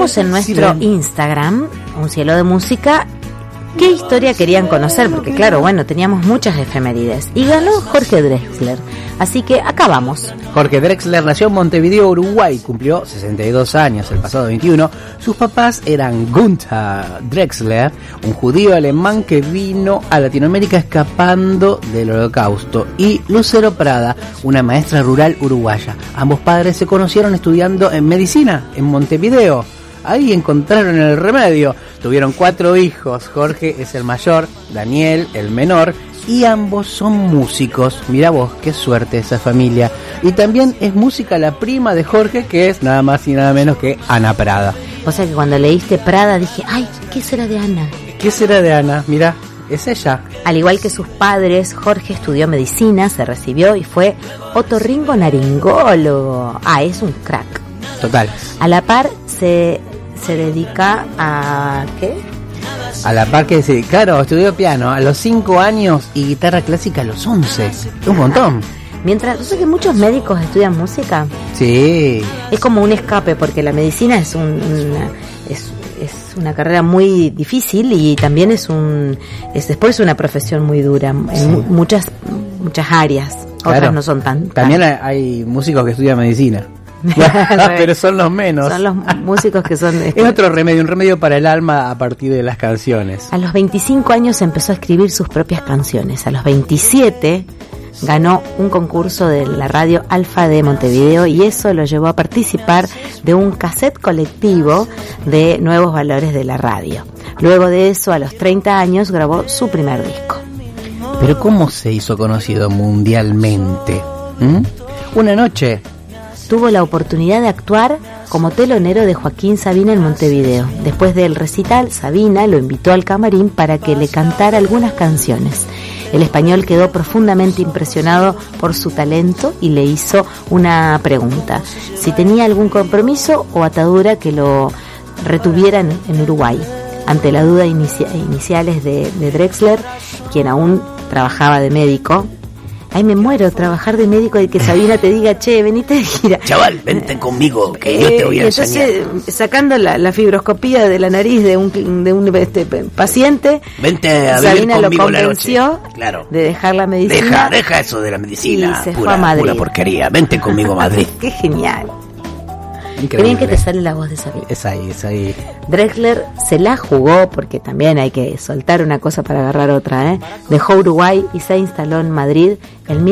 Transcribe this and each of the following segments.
preguntamos en nuestro Instagram, Un Cielo de Música, qué historia querían conocer, porque claro, bueno, teníamos muchas efemérides, y ganó Jorge Drexler, así que acá vamos. Jorge Drexler nació en Montevideo, Uruguay, cumplió 62 años el pasado 21. Sus papás eran Gunther Drexler, un judío alemán que vino a Latinoamérica escapando del Holocausto, y Lucero Prada, una maestra rural uruguaya. Ambos padres se conocieron estudiando en medicina en Montevideo. Ahí encontraron el remedio. Tuvieron 4 hijos. Jorge es el mayor, Daniel el menor, y ambos son músicos. Mirá vos, qué suerte esa familia. Y también es música la prima de Jorge, que es nada más y nada menos que Ana Prada. O sea que cuando leíste Prada dije, ay, ¿qué será de Ana? ¿Qué será de Ana? Mirá, es ella. Al igual que sus padres, Jorge estudió medicina, se recibió y fue otorrinolaringólogo. Ah, es un crack. Total. A la par se dedica a... ¿qué? A la par que se... Claro, estudió piano a los 5 años y guitarra clásica a los 11. Un montón. Mientras, ¿tú sabes que muchos médicos estudian música? Sí. Es como un escape, porque la medicina es una carrera muy difícil y también después una profesión muy dura en muchas áreas. Otras claro. No son tan... También hay músicos que estudian medicina. Pero son los menos. Son los músicos que son... Es otro remedio, un remedio para el alma a partir de las canciones. A los 25 años empezó a escribir sus propias canciones. A los 27 ganó un concurso de la radio Alfa de Montevideo y eso lo llevó a participar de un cassette colectivo de Nuevos Valores de la Radio. Luego de eso, a los 30 años, grabó su primer disco. Pero ¿cómo se hizo conocido mundialmente? Una noche tuvo la oportunidad de actuar como telonero de Joaquín Sabina en Montevideo. Después del recital, Sabina lo invitó al camarín para que le cantara algunas canciones. El español quedó profundamente impresionado por su talento y le hizo una pregunta: si tenía algún compromiso o atadura que lo retuvieran en Uruguay. Ante la duda iniciales de Drexler, quien aún trabajaba de médico. Ay, me muero, trabajar de médico y que Sabina te diga, che, venite de gira. Chaval, vente conmigo, que yo te voy a enseñar. Entonces, sacando la fibroscopía de la nariz de un paciente, vente a Sabina vivir conmigo lo convenció claro. de dejar la medicina. Deja eso de la medicina, y se fue a Madrid. Pura porquería, vente conmigo a Madrid. Qué genial. Increíble. Qué bien que te sale la voz de Sabina. Es ahí. Drexler se la jugó, porque también hay que soltar una cosa para agarrar otra, Dejó Uruguay y se instaló en Madrid en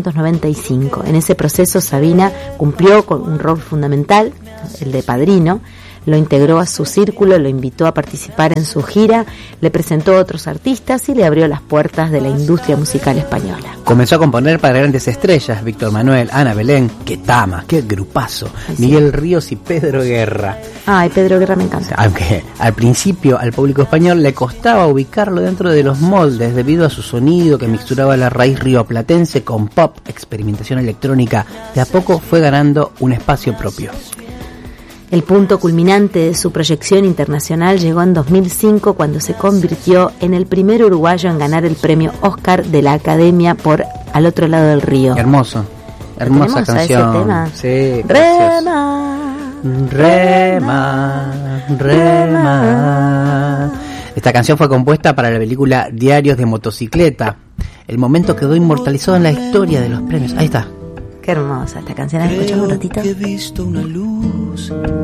1995. En ese proceso Sabina cumplió con un rol fundamental, el de padrino. Lo integró a su círculo, lo invitó a participar en su gira, le presentó a otros artistas y le abrió las puertas de la industria musical española. Comenzó a componer para grandes estrellas: Víctor Manuel, Ana Belén, qué tama, qué grupazo, sí. Miguel Ríos y Pedro Guerra. Ay, Pedro Guerra me encanta. Aunque al principio al público español le costaba ubicarlo dentro de los moldes debido a su sonido que mixturaba la raíz rioplatense con pop, experimentación electrónica, de a poco fue ganando un espacio propio. El punto culminante de su proyección internacional llegó en 2005 cuando se convirtió en el primer uruguayo en ganar el premio Oscar de la Academia por Al otro lado del río. Hermosa canción. Ese tema? Sí, Rema. Esta canción fue compuesta para la película Diarios de Motocicleta. El momento quedó inmortalizado en la historia de los premios. Ahí está. Qué hermosa esta canción, ¿la escuchamos un ratito? He visto una luz